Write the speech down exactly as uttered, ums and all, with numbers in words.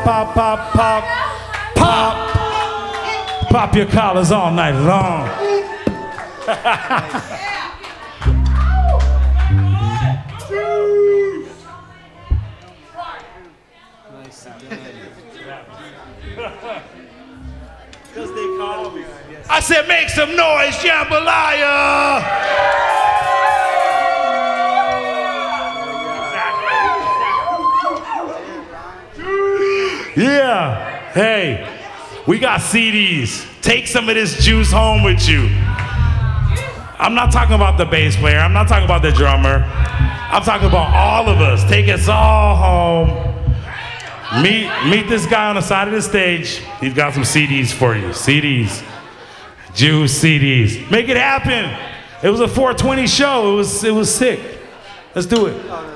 pop, pop, pop, pop. Pop your collars all night long. I said, make some noise, jambalaya! Yeah, hey, we got C Ds. Take some of this juice home with you. I'm not talking about the bass player. I'm not talking about the drummer. I'm talking about all of us. Take us all home. Meet, meet this guy on the side of the stage. He's got some C Ds for you. C Ds. Juice C Ds. Make it happen. It was a four twenty show. It was, it was sick. Let's do it.